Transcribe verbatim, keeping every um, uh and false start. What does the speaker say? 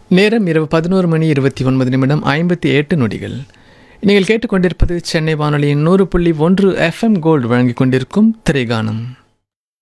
நேரம் இரவு பதினோரு மணி இருபத்தி ஒன்பது நிமிடம் ஐம்பத்தி எட்டு நொடிகள். நீங்கள் கேட்டுக்கொண்டிருப்பது சென்னை வானொலியின் நூறு புள்ளி ஒன்று எஃப்எம் கோல்டு வழங்கிக் கொண்டிருக்கும் திரைகானம்.